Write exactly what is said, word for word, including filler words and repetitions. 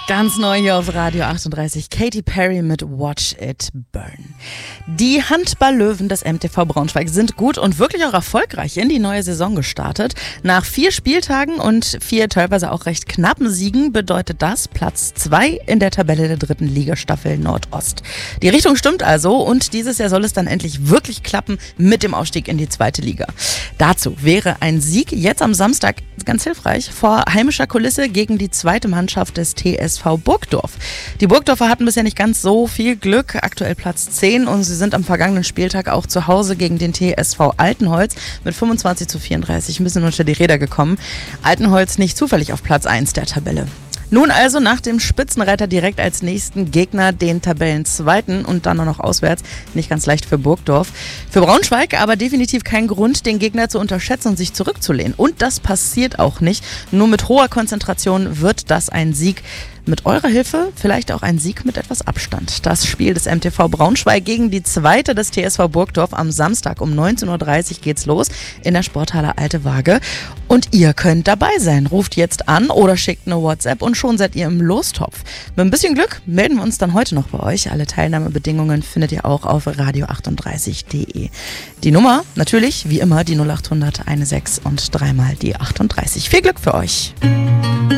Ganz neu hier auf Radio achtunddreißig, Katy Perry mit Watch It Burn. Die Handball-Löwen des M T V Braunschweig sind gut und wirklich auch erfolgreich in die neue Saison gestartet. Nach vier Spieltagen und vier teilweise auch recht knappen Siegen bedeutet das Platz zwei in der Tabelle der dritten Ligastaffel Nordost. Die Richtung stimmt also und dieses Jahr soll es dann endlich wirklich klappen mit dem Aufstieg in die zweite Liga. Dazu wäre ein Sieg jetzt am Samstag ganz hilfreich vor heimischer Kulisse gegen die zweite Mannschaft des T S V Burgdorf. Die Burgdorfer hatten bisher nicht ganz so viel Glück, aktuell Platz zehn, und sie sind am vergangenen Spieltag auch zu Hause gegen den T S V Altenholz mit fünfundzwanzig zu vierunddreißig ein bisschen unter die Räder gekommen. Altenholz nicht zufällig auf Platz eins der Tabelle. Nun also nach dem Spitzenreiter direkt als nächsten Gegner den Tabellenzweiten und dann noch auswärts. Nicht ganz leicht für Burgdorf. Für Braunschweig aber definitiv kein Grund, den Gegner zu unterschätzen und sich zurückzulehnen. Und das passiert auch nicht. Nur mit hoher Konzentration wird das ein Sieg. Mit eurer Hilfe vielleicht auch ein Sieg mit etwas Abstand. Das Spiel des M T V Braunschweig gegen die zweite des T S V Burgdorf am Samstag um neunzehn Uhr dreißig geht's los in der Sporthalle Alte Waage. Und ihr könnt dabei sein. Ruft jetzt an oder schickt eine WhatsApp und schon seid ihr im Lostopf. Mit ein bisschen Glück melden wir uns dann heute noch bei euch. Alle Teilnahmebedingungen findet ihr auch auf radio achtunddreißig punkt de. Die Nummer natürlich wie immer die null acht hundert sechzehn und dreimal die achtunddreißig. Viel Glück für euch!